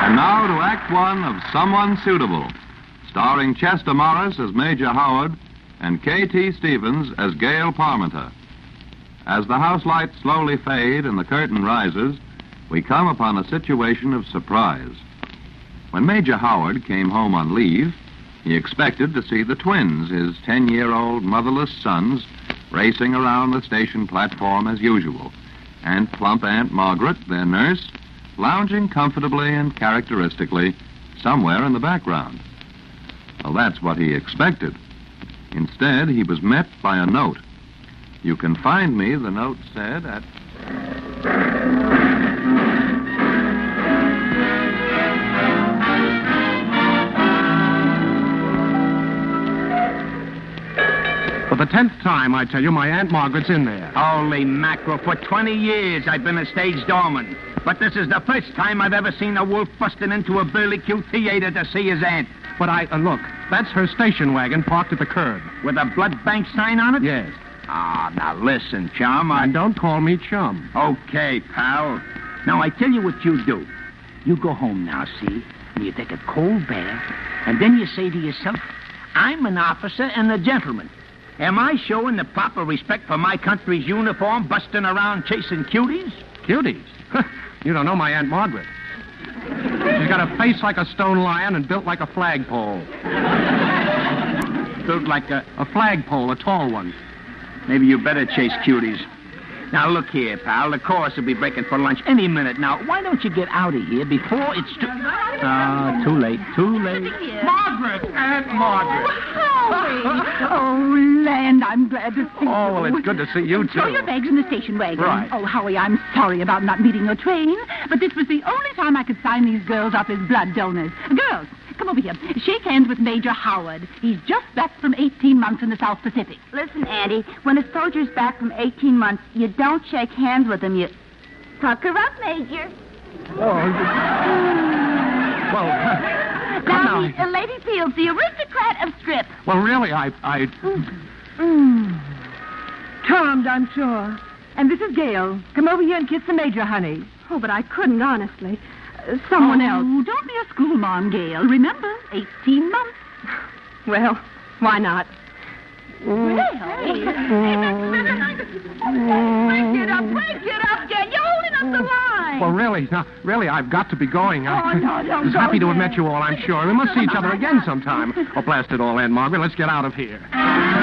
And now to Act One of Someone Suitable, starring Chester Morris as Major Howard and K.T. Stevens as Gail Parmenter. As the house lights slowly fade and the curtain rises, we come upon a situation of surprise. When Major Howard came home on leave, he expected to see the twins, his 10-year-old motherless sons, racing around the station platform as usual, and plump Aunt Margaret, their nurse, lounging comfortably and characteristically somewhere in the background. Well, that's what he expected. Instead, he was met by a note. You can find me, the note said, at... For the 10th time, I tell you, my Aunt Margaret's in there. Holy mackerel, for 20 years I've been a stage doorman. But this is the first time I've ever seen a wolf busting into a Burley-Q theater to see his aunt. But look, that's her station wagon parked at the curb. With a blood bank sign on it? Yes. Ah, now listen, chum. And don't call me chum. Okay, pal. Now, I tell you what you do. You go home now, see? And you take a cold bath. And then you say to yourself, I'm an officer and a gentleman. Am I showing the proper respect for my country's uniform, busting around chasing cuties? Cuties? You don't know my Aunt Margaret. She's got a face like a stone lion and built like a flagpole. Built like a flagpole, a tall one. Maybe you better chase cuties. Now, look here, pal. The chorus will be breaking for lunch any minute. Now, why don't you get out of here before it's too... too late. Margaret! Aunt Margaret! Oh, land, I'm glad to see you. Oh, well, it's good to see you, too. Throw your bags in the station wagon. Right. Oh, Howie, I'm sorry about not meeting your train, but this was the only time I could sign these girls up as blood donors. Girls, come over here. Shake hands with Major Howard. He's just back from 18 months in the South Pacific. Listen, Andy, when a soldier's back from 18 months, you don't shake hands with him. You pucker up, Major. Now, he's Lady Fields, the aristocrat of strip. Well, really, Charmed, I'm sure. And this is Gail. Come over here and kiss the Major, honey. Oh, but I couldn't, honestly. Someone else. Don't be a schoolmarm, Gail. Remember, 18 months. Well, why not? Break it up, Gail. You're holding up the line. Well, really, I've got to be going. No, I was happy to have met you all, I'm sure. We must see each other again sometime. Oh, blast it all, Aunt Margaret. Let's get out of here.